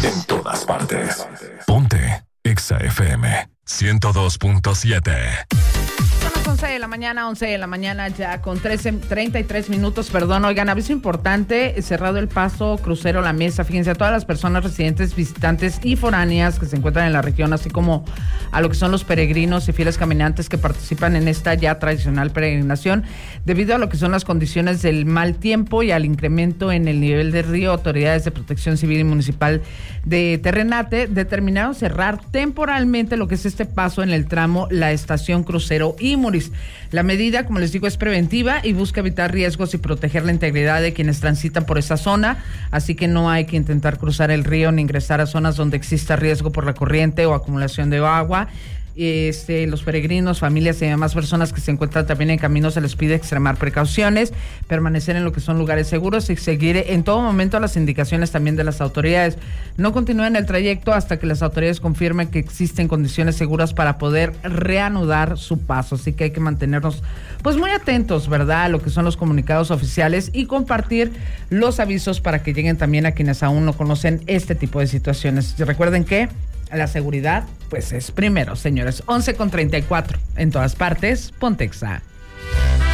En todas partes. Ponte Exa FM 102.7. 11 de la mañana ya con 33 minutos, perdón. Oigan, aviso importante, cerrado el paso crucero La Mesa. Fíjense, a todas las personas residentes, visitantes y foráneas que se encuentran en la región, así como a lo que son los peregrinos y fieles caminantes que participan en esta ya tradicional peregrinación, debido a lo que son las condiciones del mal tiempo y al incremento en el nivel del río, autoridades de protección civil y municipal de Terrenate determinaron cerrar temporalmente lo que es este paso en el tramo La Estación Crucero Imuris. La medida, como les digo, es preventiva y busca evitar riesgos y proteger la integridad de quienes transitan por esa zona, así que no hay que intentar cruzar el río ni ingresar a zonas donde exista riesgo por la corriente o acumulación de agua. Los peregrinos, familias y demás personas que se encuentran también en camino se les pide extremar precauciones, permanecer en lo que son lugares seguros y seguir en todo momento las indicaciones también de las autoridades. No continúen el trayecto hasta que las autoridades confirmen que existen condiciones seguras para poder reanudar su paso, así que hay que mantenernos pues muy atentos, ¿verdad?, a lo que son los comunicados oficiales y compartir los avisos para que lleguen también a quienes aún no conocen este tipo de situaciones. Y recuerden que la seguridad, pues es primero, señores. 11:34. En todas partes, Ponte Exa.